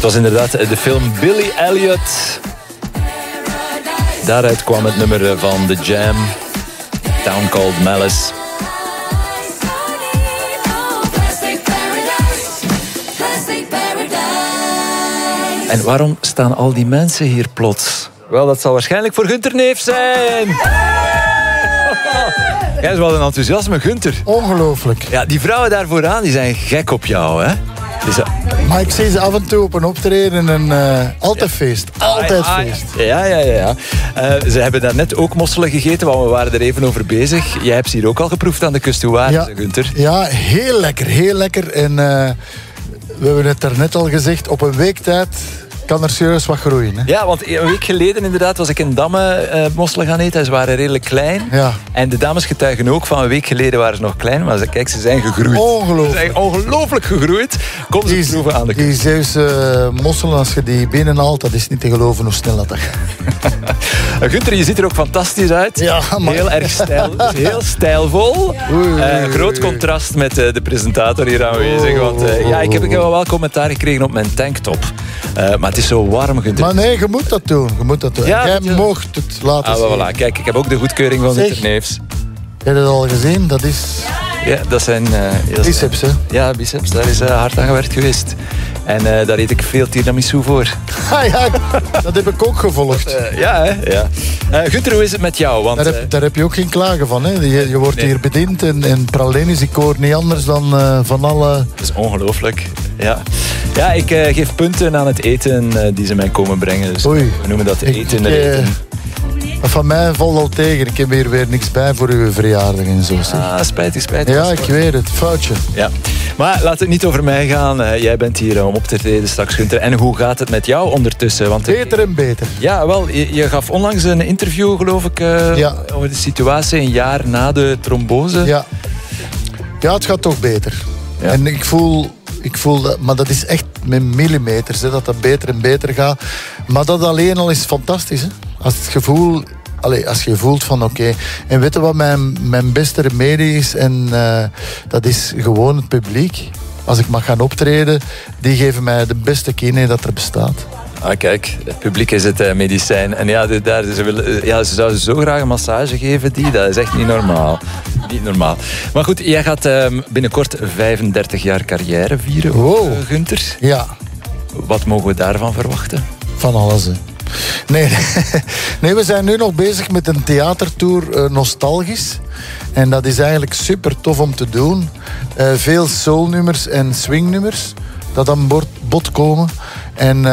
Het was inderdaad de film Billy Elliot. Daaruit kwam het nummer van The Jam, Town Called Malice. En waarom staan al die mensen hier plots? Wel, dat zal waarschijnlijk voor Gunther Neef zijn. Jij is wel een enthousiasme, Gunther. Ongelooflijk. Ja, die vrouwen daar vooraan die zijn gek op jou, hè? Maar ik zie ze af en toe op een optreden en altijd feest. Altijd feest. Ja. Ze hebben daar net ook mosselen gegeten, want we waren er even over bezig. Jij hebt ze hier ook al geproefd aan de kust. Hoe waren ze, Gunther? Ja, heel lekker, heel lekker. En we hebben het daarnet al gezegd, op een week tijd kan er serieus wat groeien. Hè? Ja, want een week geleden inderdaad was ik in Damme mosselen gaan eten. Ze waren redelijk klein. Ja. En de dames getuigen ook van een week geleden waren ze nog klein. Maar kijk, ze zijn gegroeid. Ongelooflijk. Ze zijn ongelooflijk gegroeid. Kom ze proeven aan de kust. Die Zeeuwse mosselen, als je die binnenhaalt, dat is niet te geloven hoe snel dat gaat. Gunther, je ziet er ook fantastisch uit. Ja, maar... Heel erg heel stijlvol. Groot contrast met de presentator hier aanwezig. Want ik heb wel commentaar gekregen op mijn tanktop. Maar het is zo warm, Gunther. Maar nee, je moet dat doen. Ja, jij mocht het laten zien. Voilà. Kijk, ik heb ook de goedkeuring van Gunther Neefs. Heb je dat al gezien? Dat is... Ja, dat zijn... biceps, hè? Ja, biceps. Daar is hard aan gewerkt geweest. En daar eet ik veel tiramisu voor. Ja, dat heb ik ook gevolgd. Ja. Gunther, hoe is het met jou? Want, daar heb je ook geen klagen van, hè? Je wordt hier bediend en pralines, ik hoor niet anders dan van alle... Dat is ongelooflijk. Ja, ik geef punten aan het eten die ze mij komen brengen. Dus we noemen dat eten. Van mij valt al tegen. Ik heb hier weer niks bij voor uw verjaardag en zo. Spijtig. Ja, ik weet het. Foutje. Ja. Maar laat het niet over mij gaan. Jij bent hier om op te treden straks, Gunther. En hoe gaat het met jou ondertussen? Want, beter en beter. Ja, wel. Je gaf onlangs een interview, geloof ik, over de situatie een jaar na de trombose. Ja, het gaat toch beter. Ja. En ik voel dat, maar dat is echt met millimeters, hè, dat beter en beter gaat. Maar dat alleen al is fantastisch. Hè. Als je voelt van oké. En weet je wat mijn beste remedie is? En dat is gewoon het publiek. Als ik mag gaan optreden, die geven mij de beste kine dat er bestaat. Kijk, het publiek is het medicijn. En ze zouden zo graag een massage geven. Dat is echt niet normaal. Niet normaal. Maar goed, jij gaat binnenkort 35 jaar carrière vieren, Gunther. Ja. Wat mogen we daarvan verwachten? Van alles, hè. Nee, we zijn nu nog bezig met een theatertour nostalgisch. En dat is eigenlijk super tof om te doen. Veel soulnummers en swingnummers dat aan bod komen. En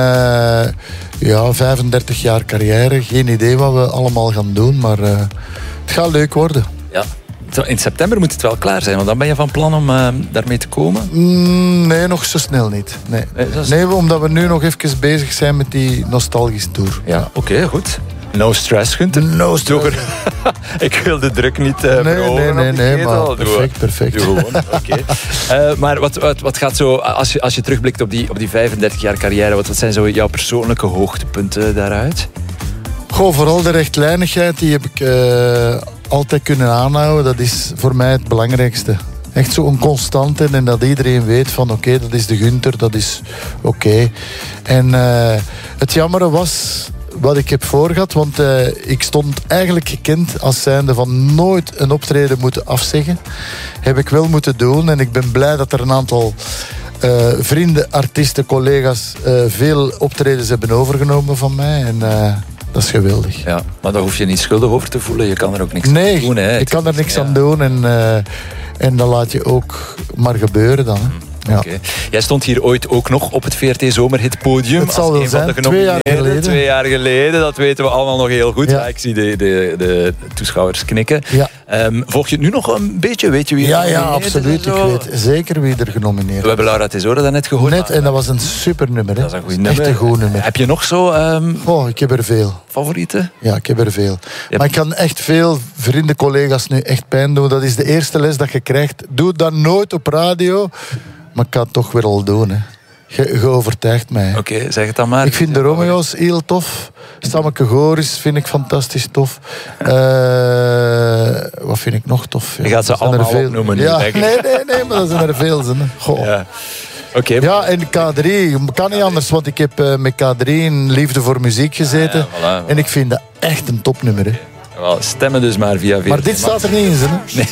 35 jaar carrière. Geen idee wat we allemaal gaan doen, maar het gaat leuk worden. Ja. In september moet het wel klaar zijn, want dan ben je van plan om daarmee te komen? Nee, nog zo snel niet. Nee, omdat we nu nog even bezig zijn met die nostalgische tour. Ja, oké, goed. No stress, Gunther. No stress. Ik wil de druk niet veroveren. Nee, maar perfect. Okay. Maar wat gaat zo, als je terugblikt op die 35 jaar carrière, wat zijn zo jouw persoonlijke hoogtepunten daaruit? Vooral de rechtlijnigheid, die heb ik altijd kunnen aanhouden. Dat is voor mij het belangrijkste. Echt zo'n constante en dat iedereen weet van oké, dat is de Gunther, dat is oké. En het jammere was wat ik heb voorgehad, want ik stond eigenlijk gekend als zijnde van nooit een optreden moeten afzeggen. Heb ik wel moeten doen en ik ben blij dat er een aantal vrienden, artiesten, collega's veel optredens hebben overgenomen van mij en... dat is geweldig. Ja, maar daar hoef je niet schuldig over te voelen. Je kan er ook niks aan doen. Nee, je kan er niks aan doen. En dat laat je ook maar gebeuren dan. Hè. Ja. Okay. Jij stond hier ooit ook nog op het VRT Zomerhitpodium. Het zal wel zijn, 2 jaar geleden. 2 jaar geleden, dat weten we allemaal nog heel goed. Ja. Ik zie de toeschouwers knikken. Ja. Volg je het nu nog een beetje? Weet je wie er Ja, absoluut. Ik weet zeker wie er genomineerd is. We hebben Laura Tesoro daarnet gehoord. En dat was een super nummer. Hè. Dat is een goed nummer. Echt een goed nummer. Heb je nog zo... ik heb er veel. Favorieten? Ja, ik heb er veel. Maar ik kan echt veel vrienden, collega's nu echt pijn doen. Dat is de eerste les dat je krijgt. Doe dat nooit op radio... Maar ik kan het toch weer al doen. Hè. Je overtuigt mij. Oké, zeg het dan maar. Ik vind de Romeo's heel tof. Sammeke Goris vind ik fantastisch tof. Wat vind ik nog tof? Je gaat ze allemaal opnoemen nu, denk ik. Nee, maar dat zijn er veel. Ja. Oké. Ja, en K3, kan niet anders, want ik heb met K3 in Liefde voor Muziek gezeten. Ja, voilà. En ik vind dat echt een topnummer. Hè. Wel, stemmen dus maar via VRT Maar dit staat er niet in, hè? Nee.